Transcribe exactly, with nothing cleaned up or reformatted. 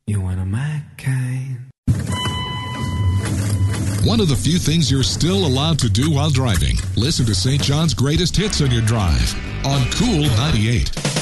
You want a my kind. One of the few things you're still allowed to do while driving. Listen to Saint John's greatest hits on your drive on Cool ninety-eight.